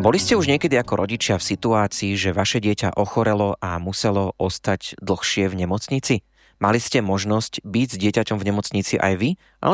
Boli ste už niekedy ako rodičia v situácii, že vaše dieťa ochorelo a muselo ostať dlhšie v nemocnici? Mali ste možnosť byť s dieťaťom v nemocnici aj vy?